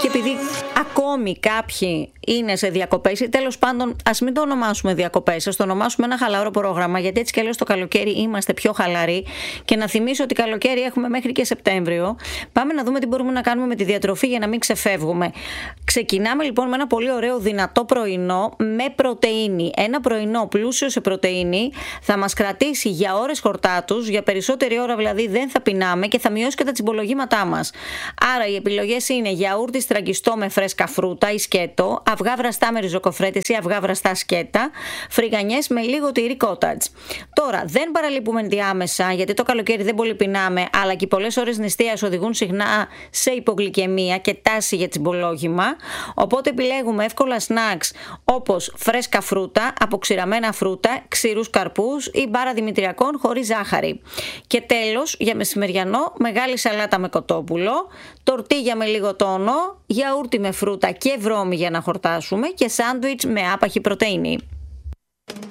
επειδή ακόμη κάποιοι είναι σε διακοπές ή τέλος πάντων ας μην το ονομάσουμε διακοπές, ας το ονομάσουμε ένα χαλαρό πρόγραμμα, γιατί έτσι κι αλλιώς το καλοκαίρι είμαστε πιο χαλαροί. Και να θυμίσω ότι καλοκαίρι έχουμε μέχρι και Σεπτέμβριο. Πάμε να δούμε τι μπορούμε να κάνουμε με τη διατροφή για να μην ξεφεύγουμε. Ξεκινάμε λοιπόν με ένα πολύ ωραίο δυνατό πρωινό με πρωτεΐνη. Ένα πρωινό πλούσιο σε πρωτεΐνη θα μας κρατήσει για ώρες χορτάτους, για περισσότερη ώρα δηλαδή δεν θα πεινάμε και θα μειώσει και τα τσιμπολογήματά μας. Άρα οι επιλογές είναι γιαούρτι στραγγιστό με φρέσκα φρούτα ή σκέτο, αυγά βραστά με ριζοκοφρέτες ή αυγά βραστά σκέτα, φρυγανιές με λίγο τυρί cottage. Τώρα δεν παραλείπουμε ενδιάμεσα, γιατί το καλοκαίρι δεν πολύ πεινάμε, αλλά και οι πολλές ώρες νηστείας οδηγούν συχνά σε υπογλυκαιμία και τάση για τσιμπολόγημα. Οπότε επιλέγουμε εύκολα σνακς όπως φρέσκα φρούτα, αποξηραμένα φρούτα, ξηρούς καρπούς ή μπάρα δημητριακών χωρίς ζάχαρη. Και τέλος, για μεσημεριανό, μεγάλη σαλάτα με κοτόπουλο, τορτίγια με λίγο τόνο, γιαούρτι με φρούτα και βρώμη για να χορτάσουμε και σάντουιτς με άπαχη πρωτεΐνη.